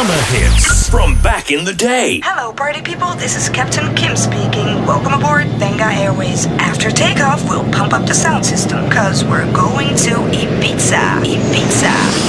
Summer hits from back in the day. Hello, party people. This is Captain Kim speaking. Welcome aboard Benga Airways. After takeoff, we'll pump up the sound system, because we're going to Ibiza. Ibiza.